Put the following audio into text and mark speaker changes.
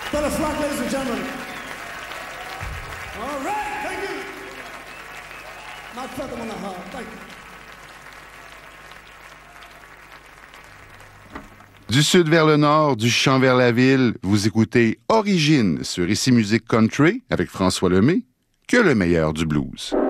Speaker 1: Bella Flock, ladies and gentlemen. All right, thank you. My feather on the heart, thank you.
Speaker 2: Du sud vers le nord, du champ vers la ville, vous écoutez Origine sur Ici Musique Country avec François Lemay, que le meilleur du blues.